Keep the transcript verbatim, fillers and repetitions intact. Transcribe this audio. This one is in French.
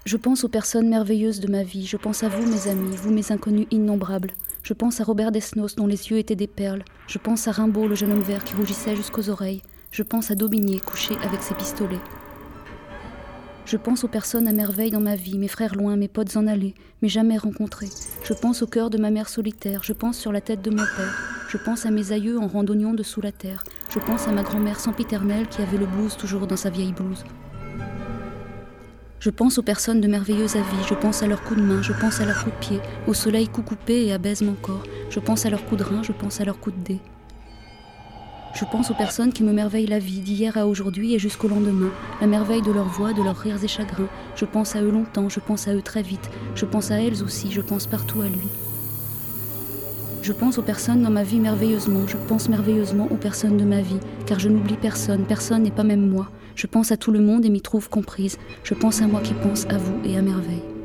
Je pense aux personnes merveilleuses de ma vie, je pense à vous mes amis, vous mes inconnus innombrables. Je pense à Robert Desnos dont les yeux étaient des perles. Je pense à Rimbaud, le jeune homme vert qui rougissait jusqu'aux oreilles. Je pense à Daubigné couché avec ses pistolets. Je pense aux personnes à merveille dans ma vie, mes frères loin, mes potes en allée, mais jamais rencontrés. Je pense au cœur de ma mère solitaire, je pense sur la tête de mon père. Je pense à mes aïeux en randonnion dessous la terre. Je pense à ma grand-mère sempiternelle qui avait le blues toujours dans sa vieille blouse. Je pense aux personnes de merveilleux avis, je pense à leurs coups de main, je pense à leurs coups de pied, au soleil coucoupé et à baise mon corps. Je pense à leurs coups de rein, je pense à leurs coups de dé. Je pense aux personnes qui me merveillent la vie, d'hier à aujourd'hui et jusqu'au lendemain, la merveille de leur voix, de leurs rires et chagrins. Je pense à eux longtemps, je pense à eux très vite, je pense à elles aussi, je pense partout à lui. Je pense aux personnes dans ma vie merveilleusement, je pense merveilleusement aux personnes de ma vie, car je n'oublie personne, personne et pas même moi. Je pense à tout le monde et m'y trouve comprise, je pense à moi qui pense à vous et à merveille.